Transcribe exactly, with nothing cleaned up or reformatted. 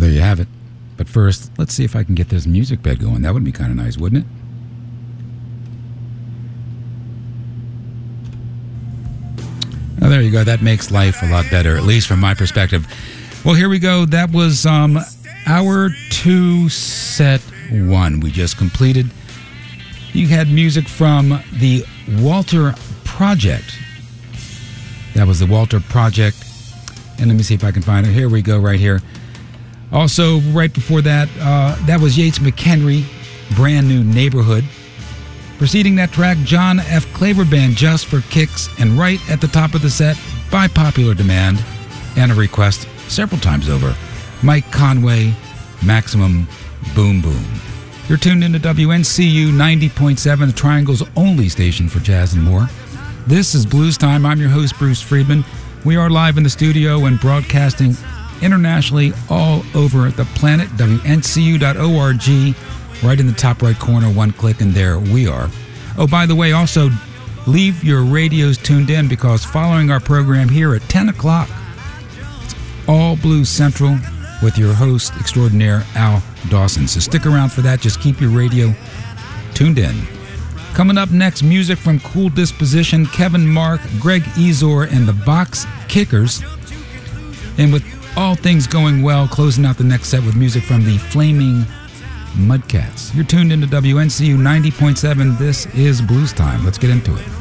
there you have it. But first, let's see if I can get this music bed going. That would be kind of nice, wouldn't it? Oh, there you go. That makes life a lot better, at least from my perspective. Well, here we go. That was um, hour two, set one. We just completed. You had music from the Walter Project. That was the Walter Project. And let me see if I can find it. Here we go, right here. Also, right before that, uh, that was Yates McHenry, Brand New Neighborhood. Preceding that track, John F. Claver Band, Just for Kicks. And right at the top of the set, by popular demand and a request several times over, Mike Conway, Maximum Boom Boom. You're tuned into W N C U ninety point seven, the Triangle's only station for jazz and more. This is Blues Time. I'm your host, Bruce Friedman. We are live in the studio and broadcasting internationally all over the planet. W N C U dot org, right in the top right corner, one click, and there we are. Oh, by the way, also leave your radios tuned in, because following our program here at ten o'clock, it's All Blues Central with your host extraordinaire, Al Dawson. So stick around for that. Just keep your radio tuned in. Coming up next, music from Cool Disposition, Kevin Mark, Greg Ezor, and the Box Kickers. And with all things going well, closing out the next set with music from the Flaming Mudcats. You're tuned into W N C U ninety point seven. This is Blues Time. Let's get into it.